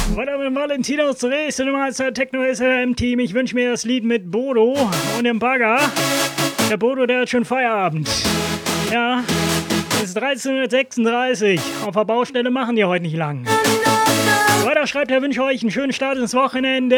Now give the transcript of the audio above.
Weiter mit Valentinos Dresden, Nummer 1 der Techno SRM-Team. Ich wünsche mir das Lied mit Bodo und dem Bagger. Der Bodo, der hat schon Feierabend. Ja, es ist 13:36 Uhr. Auf der Baustelle machen die heute nicht lang. Weiter schreibt er, wünsche euch einen schönen Start ins Wochenende.